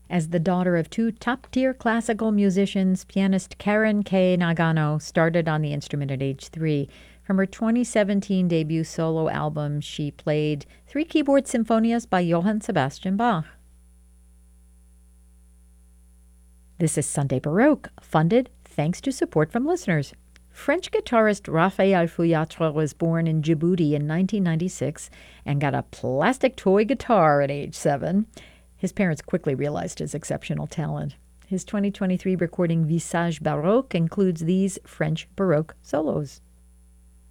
As the daughter of two top-tier classical musicians, pianist Karen K. Nagano started on the instrument at age 3. From her 2017 debut solo album, she played 3 keyboard symphonias by Johann Sebastian Bach. This is Sunday Baroque, funded thanks to support from listeners. French guitarist Raphael Fouillatre was born in Djibouti in 1996 and got a plastic toy guitar at age 7. His parents quickly realized his exceptional talent. His 2023 recording Visage Baroque includes these French Baroque solos.